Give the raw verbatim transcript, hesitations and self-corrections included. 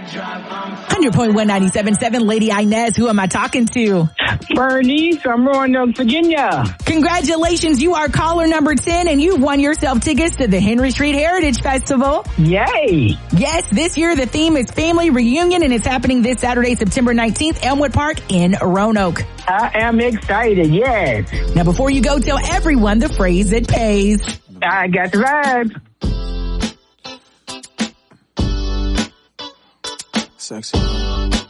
one hundred point one ninety-seven point seven, Lady Inez. Who am I talking to? Bernice from Roanoke, Virginia. Congratulations. You are caller number ten, and you've won yourself tickets to the Henry Street Heritage Festival. Yay. Yes, this year the theme is Family Reunion, and it's happening this Saturday, September nineteenth, Elmwood Park in Roanoke. I am excited, yes. Now, before you go, tell everyone the phrase that pays. I got the vibe. Sexy.